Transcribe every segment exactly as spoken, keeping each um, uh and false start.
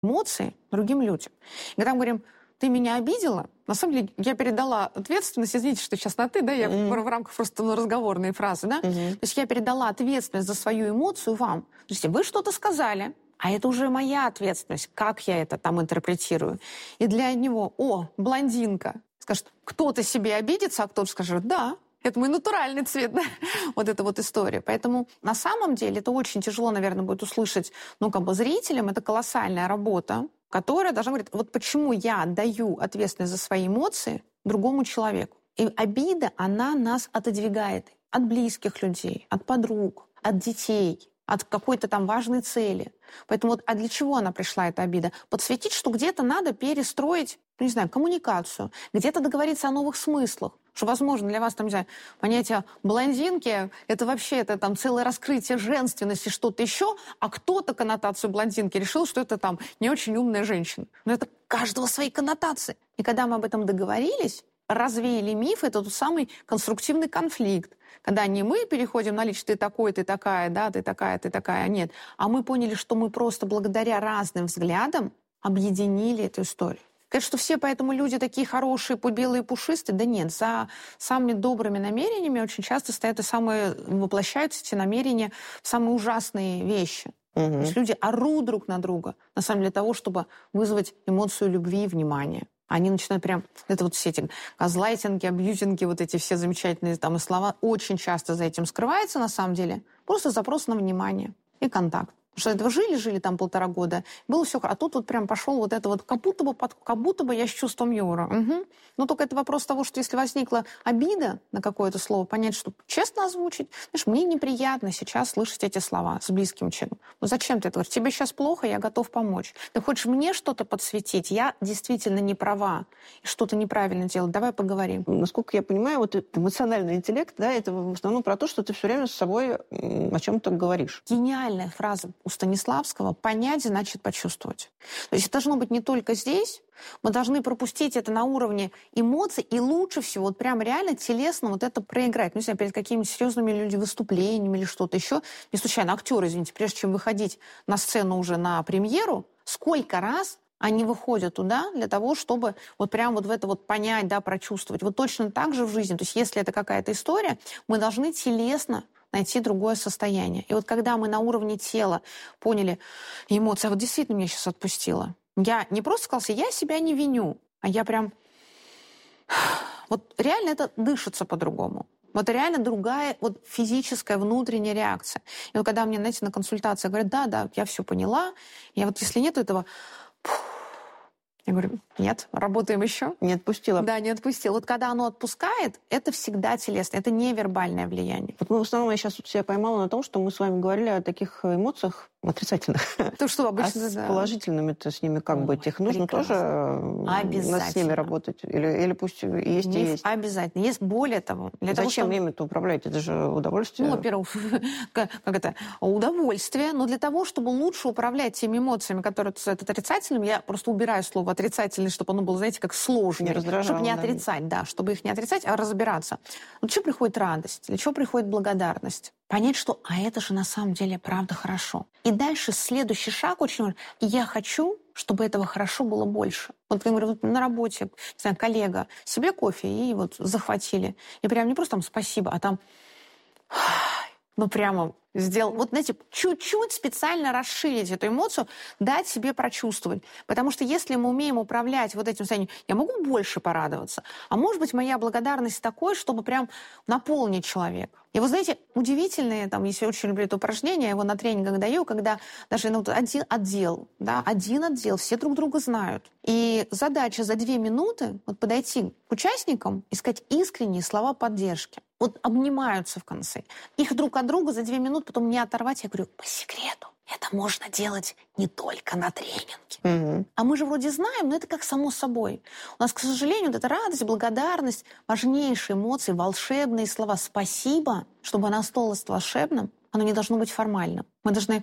эмоции другим людям. И когда мы говорим, ты меня обидела, на самом деле я передала ответственность, извините, что сейчас на «ты», да, я mm-hmm. в рамках просто ну, разговорной фразы, да, mm-hmm. то есть я передала ответственность за свою эмоцию вам. То есть вы что-то сказали, а это уже моя ответственность, как я это там интерпретирую. И для него, о, блондинка, скажет, кто-то себе обидится, а кто-то скажет, да, это мой натуральный цвет, да? Вот эта вот история. Поэтому на самом деле это очень тяжело, наверное, будет услышать, ну, как бы зрителям. Это колоссальная работа, которая должна говорить, вот почему я отдаю ответственность за свои эмоции другому человеку. И обида, она нас отодвигает от близких людей, от подруг, от детей, от какой-то там важной цели. Поэтому вот, а для чего она пришла, эта обида? Подсветить, что где-то надо перестроить, ну, не знаю, коммуникацию, где-то договориться о новых смыслах. Что, возможно, для вас, там, не знаю, понятие блондинки, это вообще это, там, целое раскрытие женственности, что-то еще, а кто-то коннотацию блондинки решил, что это там не очень умная женщина. Но это каждого свои коннотации. И когда мы об этом договорились, развеяли миф, это тот самый конструктивный конфликт. Когда не мы переходим на личность, ты такой, ты такая, да, ты такая, ты такая, нет. А мы поняли, что мы просто благодаря разным взглядам объединили эту историю. Конечно, что все поэтому люди такие хорошие, белые, пушистые. Да нет, за самыми добрыми намерениями очень часто стоят и самые, воплощаются эти намерения в самые ужасные вещи. Угу. То есть люди орут друг на друга, на самом деле, для того, чтобы вызвать эмоцию любви и внимания. Они начинают прям, это вот все эти газлайтинги, абьюзинги, вот эти все замечательные там слова, очень часто за этим скрывается на самом деле. Просто запрос на внимание и контакт. Потому что этого жили-жили там полтора года, было все, а тут вот прям пошел вот это вот, как будто бы, как будто бы я с чувством юмора. Угу. Но только это вопрос того, что если возникла обида на какое-то слово, понять, что честно озвучить. Знаешь, мне неприятно сейчас слышать эти слова с близким человеком. Ну зачем ты это говоришь? Тебе сейчас плохо, я готов помочь. Ты хочешь мне что-то подсветить? Я действительно не права и что-то неправильно делаю. Давай поговорим. Насколько я понимаю, вот эмоциональный интеллект, да, это в основном про то, что ты все время с собой о чем-то говоришь. Гениальная фраза у Станиславского «понять значит почувствовать». То есть это должно быть не только здесь, мы должны пропустить это на уровне эмоций и лучше всего вот прям реально телесно вот это проиграть. Ну, не знаю, перед какими-то серьезными людьми выступлениями или что-то еще. Не случайно актеры, извините, прежде чем выходить на сцену уже на премьеру, сколько раз они выходят туда для того, чтобы вот прям вот в это вот понять, да, прочувствовать. Вот точно так же в жизни. То есть если это какая-то история, мы должны телесно найти другое состояние. И вот когда мы на уровне тела поняли эмоции, а вот действительно меня сейчас отпустило. Я не просто сказала, я себя не виню, а я прям... Вот реально это дышится по-другому. Вот реально другая вот физическая внутренняя реакция. И вот когда мне, знаете, на консультации говорят, да, да, я все поняла, я вот если нет этого... Я говорю, нет, работаем еще. Не отпустила. Да, не отпустила. Вот когда оно отпускает, это всегда телесно, это невербальное влияние. Вот мы в основном, я сейчас вот себя поймала на том, что мы с вами говорили о таких эмоциях отрицательных. То, что обычно, а с да. положительными-то с ними как Ой, быть? Их нужно прекрасно. Тоже с ними работать? Или, или пусть есть Не и есть? Обязательно. Есть более того. Для Зачем того, чтобы... ими-то управлять? Это же удовольствие. Ну, во-первых, как это, удовольствие, но для того, чтобы лучше управлять теми эмоциями, которые это отрицательными, я просто убираю слово отрицательный, чтобы оно было, знаете, как сложное. Не раздражало, чтобы не да. отрицать, да, чтобы их не отрицать, а разбираться. Для чего приходит радость? Для чего приходит благодарность? Понять, что а это же на самом деле правда хорошо. И дальше следующий шаг очень важный. Я хочу, чтобы этого хорошо было больше. Вот, я говорю, вот на работе, не знаю, коллега, себе кофе и вот захватили. И прям не просто там спасибо, а там... Ну, прямо сделал... Вот, знаете, чуть-чуть специально расширить эту эмоцию, дать себе прочувствовать. Потому что если мы умеем управлять вот этим состоянием, я могу больше порадоваться. А может быть, моя благодарность такой, чтобы прям наполнить человека. И вы знаете, удивительные, там, если очень люблю это упражнение, я его на тренингах даю, когда даже ну, один отдел, да, один отдел, все друг друга знают. И задача за две минуты вот, подойти к участникам и сказать искренние слова поддержки. Вот обнимаются в конце. Их друг от друга за две минуты потом не оторвать. Я говорю, по секрету, это можно делать не только на тренинге. Угу. А мы же вроде знаем, но это как само собой. У нас, к сожалению, вот эта радость, благодарность, важнейшие эмоции, волшебные слова «спасибо», чтобы оно осталось волшебным, оно не должно быть формальным. Мы должны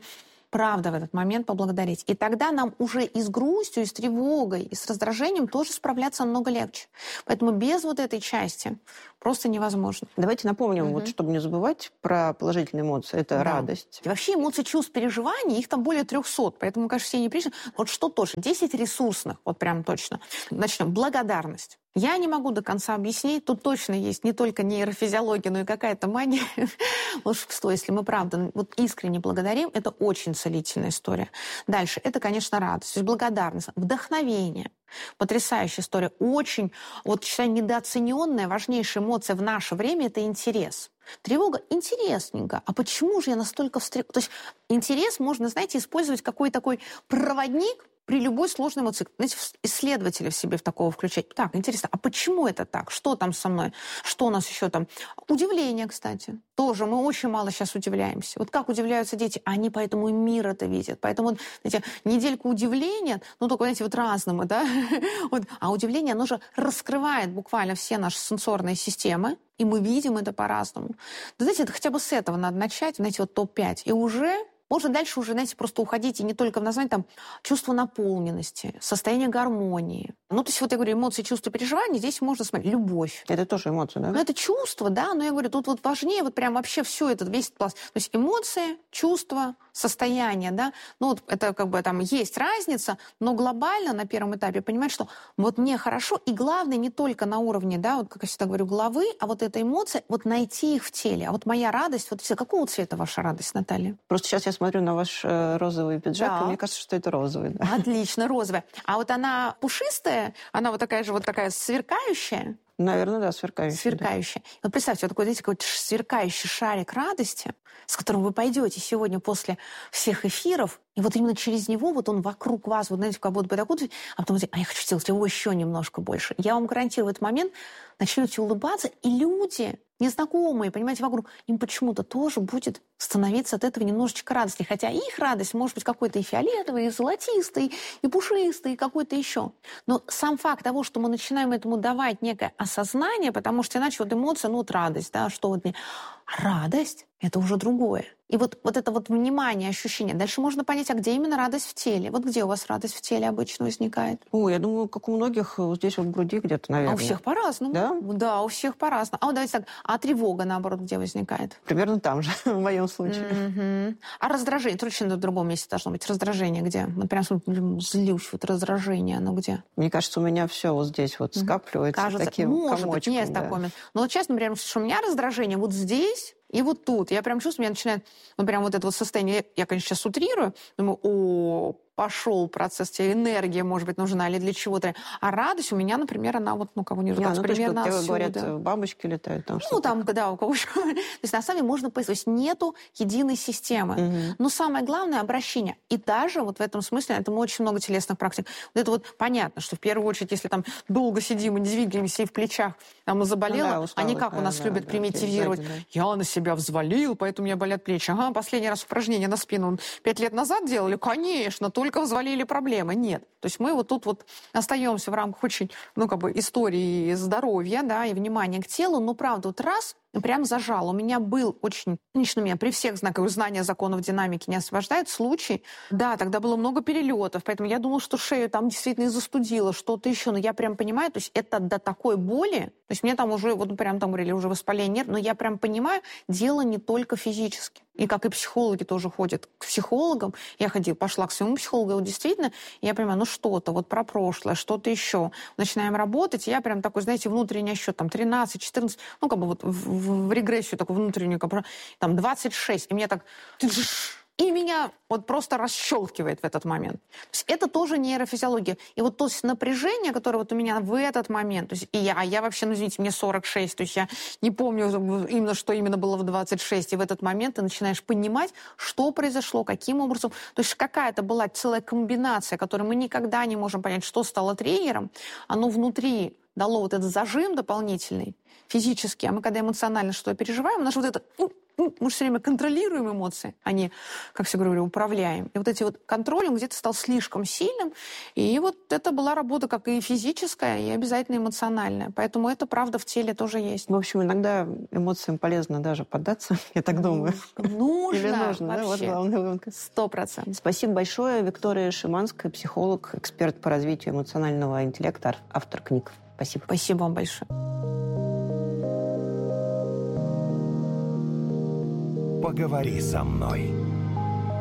правда в этот момент поблагодарить. И тогда нам уже и с грустью, и с тревогой, и с раздражением тоже справляться намного легче. Поэтому без вот этой части просто невозможно. Давайте напомним, угу. вот, чтобы не забывать про положительные эмоции. Это да. радость. И вообще эмоции, чувств, переживаний, их там более трехсот. Поэтому, конечно, все не пришли. Вот что точно? десять ресурсных, вот прям точно. Начнем. Благодарность. Я не могу до конца объяснить. Тут точно есть не только нейрофизиология, но и какая-то магия, волшебство. Если мы, правда, вот искренне благодарим, это очень целительная история. Дальше. Это, конечно, радость, то есть благодарность, вдохновение. Потрясающая история. Очень, вот, считаю, недооцененная, важнейшая эмоция в наше время – это интерес. Тревога – интересненько. А почему же я настолько встревожена? То есть интерес можно, знаете, использовать какой такой проводник при любой сложной эмоции. Знаете, исследователя в себе в такого включать. Так, интересно, а почему это так? Что там со мной? Что у нас еще там? Удивление, кстати. Тоже мы очень мало сейчас удивляемся. Вот как удивляются дети, они поэтому и мир это видят. Поэтому, знаете, недельку удивления, ну, только, знаете, вот разному, да? Вот. А удивление, оно же раскрывает буквально все наши сенсорные системы, и мы видим это по-разному. Да, знаете, это хотя бы с этого надо начать, знаете, вот топ пять. И уже можно дальше уже, знаете, просто уходить и не только в название, там, чувство наполненности, состояние гармонии. Ну, то есть, вот я говорю, эмоции, чувства, переживания, здесь можно смотреть. Любовь. Это тоже эмоции, да? Ну, это чувство, да, но я говорю, тут вот важнее вот прям вообще все это, весь пласт. То есть эмоции, чувства, состояние, да. Ну, вот это как бы там есть разница, но глобально на первом этапе понимать, что вот мне хорошо, и главное не только на уровне, да, вот как я всегда говорю, головы, а вот эта эмоция, вот найти их в теле. А вот моя радость, вот все, какого цвета ваша радость, Наталья? Просто сейчас я смотрю на ваш э, розовый пиджак, да. и мне кажется, что это розовый. Да. Отлично, розовая. А вот она пушистая, она вот такая же, вот такая сверкающая. Наверное, да, сверкающая. Сверкающая. Да. Вот представьте, вот такой, знаете, какой-то сверкающий шарик радости, с которым вы пойдете сегодня после всех эфиров, и вот именно через него вот он вокруг вас, вот знаете, как будто бы так вот, а потом говорите, а я хочу сделать его еще немножко больше. Я вам гарантирую, в этот момент начнете улыбаться, и люди, незнакомые, понимаете, вокруг, им почему-то тоже будет становиться от этого немножечко радостнее. Хотя их радость может быть какой-то и фиолетовый, и золотистый, и пушистый, и какой-то еще. Но сам факт того, что мы начинаем этому давать некое осознание, потому что иначе вот эмоция, ну вот радость, да, что вот... Радость — это уже другое. И вот, вот это вот внимание, ощущение. Дальше можно понять, а где именно радость в теле? Вот где у вас радость в теле обычно возникает? О, я думаю, как у многих, вот здесь вот в груди где-то, наверное. А у всех по-разному. Да? Да, у всех по-разному. А вот давайте так, а тревога, наоборот, где возникает? Примерно там же, в моем случае. Mm-hmm. А раздражение? Точно в другом месте должно быть. Раздражение где? Вот прям злюсь, вот раздражение, оно где? Мне кажется, у меня все вот здесь вот скапливается. Кажется, таким может комочком. Быть, есть да. такой. Но вот честно, например, что у меня раздражение вот здесь, и вот тут. Я прям чувствую, меня начинает, ну, прям вот это вот состояние, я, конечно, сейчас утрирую, думаю, о, пошел процесс, тебе энергия, может быть, нужна, или для чего-то. А радость у меня, например, она вот, ну, кого не знаю, ну, примерно отсюда. Говорят, бабочки летают. Там ну, там, да, у кого еще. То есть, на самом деле, можно поискать. То есть, нету единой системы. Угу. Но самое главное — обращение. И даже вот в этом смысле, это очень много телесных практик. Вот это вот понятно, что в первую очередь, если там долго сидим и не двигаемся, и в плечах там заболело, ну, да, усталость, они как да, у нас да, любят да, примитивировать. Да, да. Я на себя взвалил, поэтому у меня болят плечи. Ага, последний раз упражнение на спину пять лет назад делали? Конечно, только взвалили проблемы. Нет. То есть мы вот тут вот остаемся в рамках очень, ну, как бы, истории здоровья, да, и внимания к телу, но, правда, вот раз прям зажал. У меня был очень, лично меня при всех знаках знания законов динамики не освобождает случай. Да, тогда было много перелетов, поэтому я думала, что шею там действительно и застудило, что-то еще. Но я прям понимаю, то есть это до такой боли, то есть мне там уже, вот прям там говорили, уже воспаление нет, но я прям понимаю, дело не только физически. И как и психологи тоже ходят к психологам. Я ходила, пошла к своему психологу, вот действительно, я понимаю, ну что-то вот про прошлое, что-то еще. Начинаем работать, и я прям такой, знаете, внутренний счет, там тринадцать, четырнадцать, ну как бы вот в, в регрессию такую внутреннюю, как, там двадцать шесть, и мне так... И меня вот просто расщелкивает в этот момент. То есть это тоже нейрофизиология. И вот то есть напряжение, которое вот у меня в этот момент, то есть и я, а я вообще, ну извините, мне сорок шесть, то есть я не помню именно, что именно было в двадцать шесть, и в этот момент ты начинаешь понимать, что произошло, каким образом. То есть какая-то была целая комбинация, которую мы никогда не можем понять, что стало триггером, оно внутри дало вот этот зажим дополнительный, физически, а мы когда эмоционально что-то переживаем, у нас вот это... ну, мы же все время контролируем эмоции, а не, как все говорю, управляем. И вот эти вот контроль, он где-то стал слишком сильным, и вот это была работа как и физическая, и обязательно эмоциональная. Поэтому это, правда, в теле тоже есть. В общем, иногда эмоциям полезно даже поддаться, я так думаю. Нужно. Или нужно, да? Вот главная выводка. Сто процентов. Спасибо большое. Виктория Шиманская, психолог, эксперт по развитию эмоционального интеллекта, автор книг. Спасибо. Спасибо вам большое. Поговори со мной.